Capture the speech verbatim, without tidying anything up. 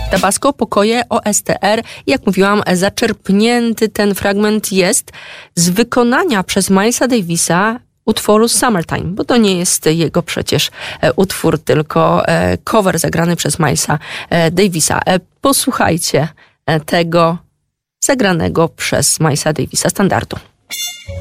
Tabasco, Pokoje, O S T R. Jak mówiłam, zaczerpnięty ten fragment jest z wykonania przez Milesa Davisa utworu Summertime, bo to nie jest jego przecież utwór, tylko cover zagrany przez Milesa Davisa. Posłuchajcie tego zagranego przez Milesa Davisa standardu.